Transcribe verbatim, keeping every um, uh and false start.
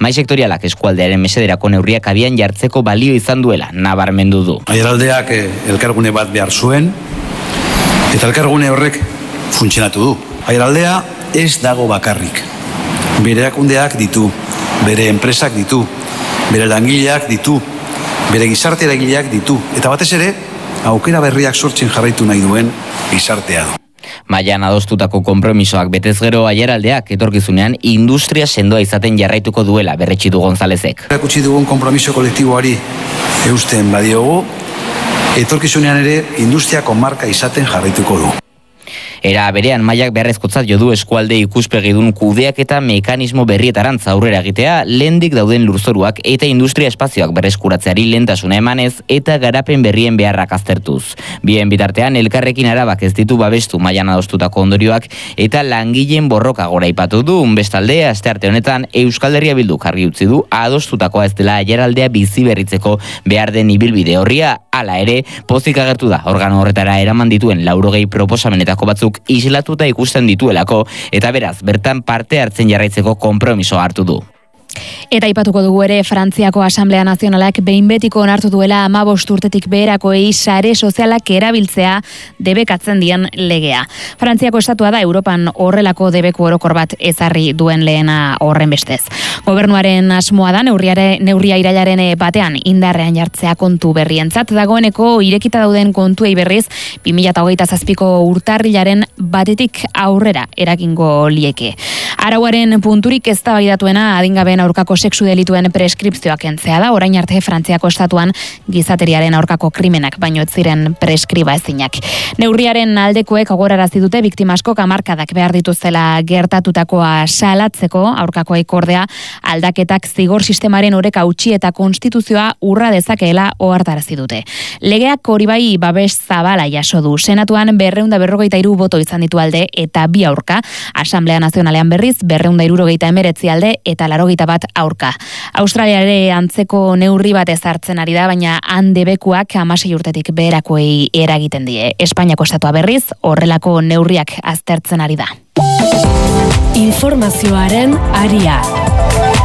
Mai sektorialak eskualdearen mesederako neurriak abian jartzeko balio izan duela nabarmendu du. Aiaraldeak elkargune bat behar zuen, eta elkargune horrek funtzionatu du. Aiaraldea ez dago bakarrik. Bere erakundeak ditu, bere enpresak ditu, bere langileak ditu, bere gizarte eragileak ditu, eta batez ere, aukera berriak sortzen jarraitu nahi duen gizartea du. Mailan adostutako konpromisoak betez gero Aiaraldeak etorkizunean industria sendoa izaten jarraituko duela berretsi du Gonzalezek. Erakutsi dugun konpromiso kolektiboari eusten badiogu, etorkizunean ere industriako marka izaten jarraituko du. Era berean Maiak beharrezkotzat jo du eskualde ikuspegidun kudeak eta mekanismo berrietarantz aurrera egitea, lehendik dauden lurzoruak eta industria espazioak berreskuratzeari lehentasuna emanez eta garapen berrien beharrak aztertuz. Bien bitartean elkarrekin Arabak ez ditu babestu Mailan adostutako ondorioak eta langileen borroka goraipatu du. Bestalde, astearte honetan Euskal Herria Bilduk argi utzi du adostutakoa ez dela Aiaraldea bizi berritzeko behar den ibilbide horria. Hala ere, pozik agertu da organo horretara eraman dituen laurogei proposamenetako batzuk islatuta ikusten dituelako eta beraz bertan parte hartzen jarraitzeko konpromiso hartu du. Eta aipatuko dugu ere Frantziako Asamblea Nazionalak behin betiko onartu duela hamabost urtetik beherakoei sare sozialak erabiltzea debekatzen dien legea. Frantziako estatua da Europan horrelako debeku orokor bat ezarri duen lehena horren bestez. Gobernuaren asmoa da neurriare, neurria irailaren batean indarrean jartzea kontu berrientzat, dagoeneko irekita dauden kontuei berriz bi mila hogeita zazpiko urtarrilaren batetik aurrera eragingo lieke. Arauaren punturik eztabaidatuena adingabeen aurkako sexu delituen preskripzioak kentzea da, orain arte Frantziako estatuan gizateriaren aurkako krimenak baino ez ziren preskriba ezinak. Neurriaren aldekoek gogorarazi dute biktima askok hamarkadak behar dituzela gertatutakoa salatzeko, aurkakoek ordea aldaketak zigor sistemaren oreka utzi eta konstituzioa urra dezakeela ohartarazi dute. Legeak hori bai babes zabala jaso du. Senatuan berrehun eta berrogeita hiru boto izan ditu alde eta bi aurka, Asamblea Nazionalean berriz berrehun eta hirurogeita hemeretzi alde eta laurogeita bat aurka. Australiare antzeko neurri bat ezartzen ari da, baina han debekuak hamasei urtetik beherakoei eragiten die. Espainiako estatua berriz horrelako neurriak aztertzen ari da. Informazioaren aria.